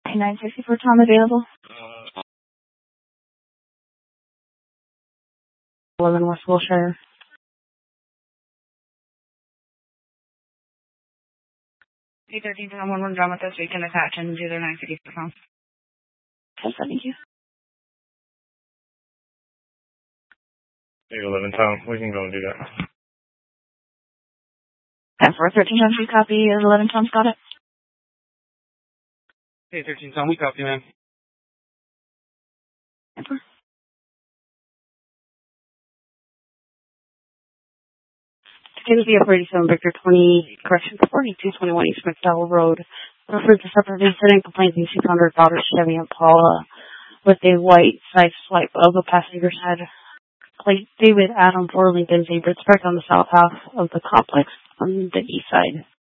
964 Tom available. 11 West Wilshire. 813 Tom, 11 Drama this weekend attach and do their 954 Tom. Okay, thank you. 811 Tom, we can go and do that. 10 for 13 Tom, we copy. 11 Tom's got it. 813 Tom, we copy, man. 10 for. Today's the 47 Victor 20, correction, 4221 East McDowell Road. Referred to separate incident complaining 600 daughter Chevy Impala with a white side swipe of the passenger's head. Plate David Adam for Lincoln Zebra parked on the south half of the complex on the east side.